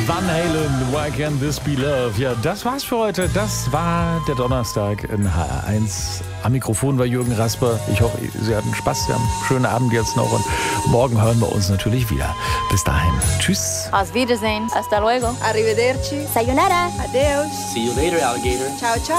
Van Halen, Why Can't This Be Love? Ja, das war's für heute. Das war der Donnerstag in HR1. Am Mikrofon war Jürgen Rasper. Ich hoffe, Sie hatten Spaß. Sie haben einen schönen Abend jetzt noch und morgen hören wir uns natürlich wieder. Bis dahin. Tschüss. Auf Wiedersehen. Hasta luego. Arrivederci. Sayonara. Adeus. See you later, alligator. Ciao, ciao.